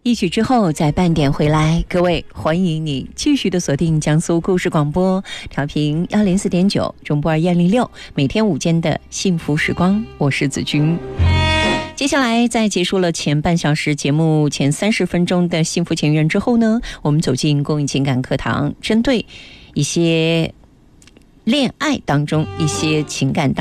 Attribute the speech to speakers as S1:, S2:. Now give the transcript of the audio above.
S1: 一曲之后在半点回来，各位欢迎你继续的锁定江苏故事广播，调频104.9，中波2106，每天午间的幸福时光，我是子君。接下来在结束了前半小时节目前30分钟的幸福前缘之后呢，我们走进公益情感课堂，针对一些恋爱当中一些情感